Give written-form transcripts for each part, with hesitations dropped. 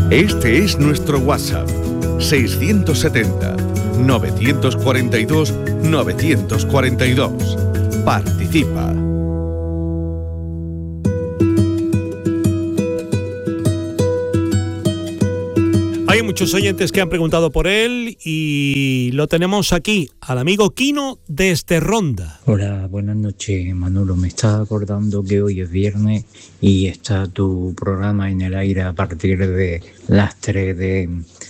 Este es nuestro WhatsApp, 670-942-942. Participa. Hay muchos oyentes que han preguntado por él y lo tenemos aquí, al amigo Quino desde Ronda. Hola, buenas noches, Manolo. Me estaba acordando que hoy es viernes y está tu programa en el aire a partir de las 3 de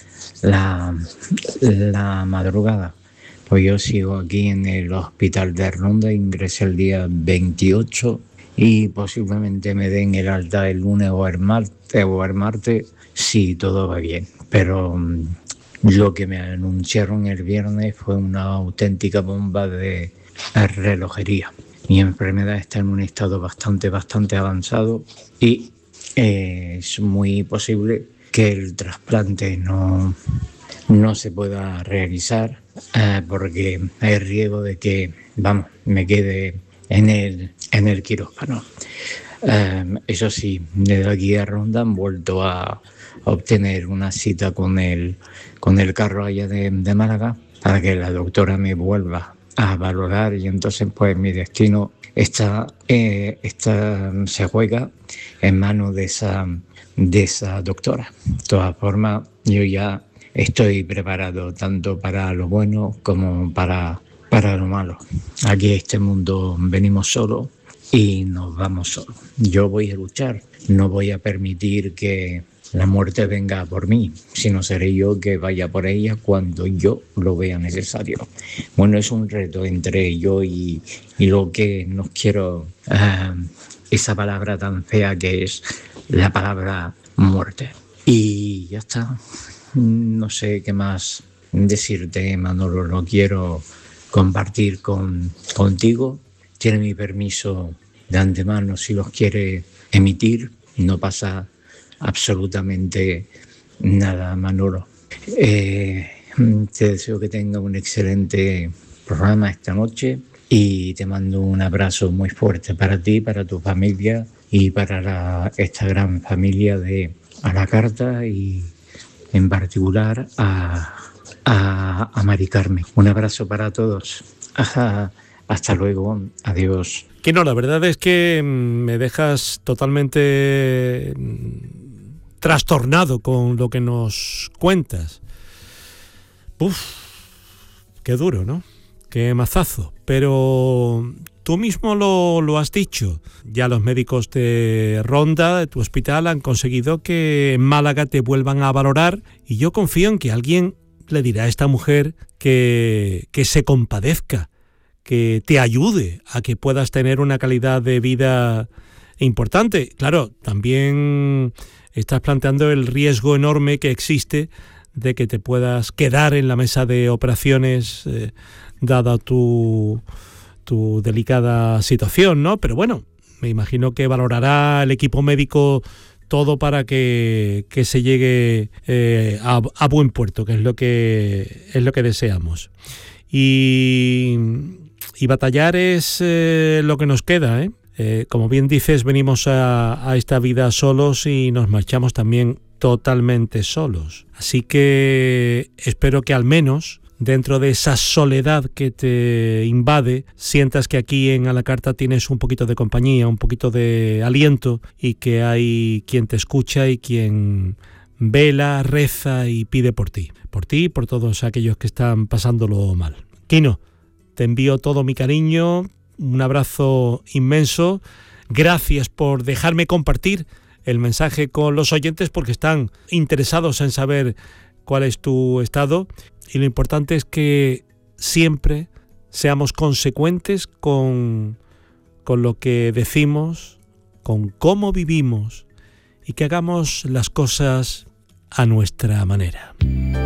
la madrugada. Pues yo sigo aquí en el hospital de Ronda, ingresé el día 28 y posiblemente me den el alta el lunes o el martes si todo va bien. Pero lo que me anunciaron el viernes fue una auténtica bomba de relojería. Mi enfermedad está en un estado bastante avanzado y es muy posible que el trasplante no se pueda realizar porque hay riesgo de que me quede en el quirófano. Eso sí, desde aquí a Ronda han vuelto a obtener una cita con el carro allá de Málaga para que la doctora me vuelva a valorar, y entonces pues mi destino se juega en manos de esa doctora. De todas formas, yo ya estoy preparado tanto para lo bueno como para lo malo. Aquí a este mundo venimos solos y nos vamos solos. Yo voy a luchar, no voy a permitir que la muerte venga por mí, sino seré yo que vaya por ella cuando yo lo vea necesario. Bueno, es un reto entre yo y lo que no quiero, esa palabra tan fea que es la palabra muerte. Y ya está. No sé qué más decirte, Manolo. Lo quiero compartir contigo. Tiene mi permiso de antemano si los quiere emitir. No pasa absolutamente nada, Manolo. Te deseo que tenga un excelente programa esta noche y te mando un abrazo muy fuerte para ti, para tu familia y para esta gran familia de A la Carta, y en particular a Mari Carmen. Un abrazo para todos. Hasta luego. Adiós. Que no, la verdad es que me dejas totalmente trastornado con lo que nos cuentas. Qué duro, ¿no? Qué mazazo. Pero tú mismo lo has dicho. Ya los médicos de Ronda, de tu hospital, han conseguido que en Málaga te vuelvan a valorar, y yo confío en que alguien le dirá a esta mujer que se compadezca, que te ayude a que puedas tener una calidad de vida importante. Claro, también estás planteando el riesgo enorme que existe de que te puedas quedar en la mesa de operaciones dada tu delicada situación, ¿no? Pero bueno, me imagino que valorará el equipo médico todo para que se llegue a buen puerto, que es lo que deseamos. Y batallar es lo que nos queda, ¿eh? Como bien dices, venimos a esta vida solos y nos marchamos también totalmente solos. Así que espero que al menos dentro de esa soledad que te invade, sientas que aquí en A la Carta tienes un poquito de compañía, un poquito de aliento, y que hay quien te escucha y quien vela, reza y pide por ti y por todos aquellos que están pasándolo mal. Quino, te envío todo mi cariño, un abrazo inmenso. Gracias por dejarme compartir el mensaje con los oyentes, porque están interesados en saber cuál es tu estado, y lo importante es que siempre seamos consecuentes con lo que decimos, con cómo vivimos, y que hagamos las cosas a nuestra manera.